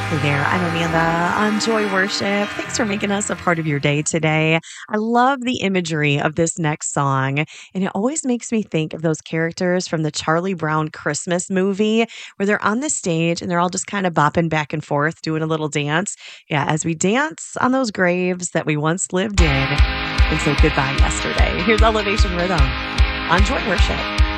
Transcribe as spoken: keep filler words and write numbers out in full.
Hey there, I'm Amanda on Joy Worship. Thanks for making us a part of your day today. I love the imagery of this next song, and it always makes me think of those characters from the Charlie Brown Christmas movie where they're on the stage and they're all just kind of bopping back and forth, doing a little dance. Yeah, as we dance on those graves that we once lived in and say goodbye yesterday. Here's Elevation Rhythm on Joy Worship.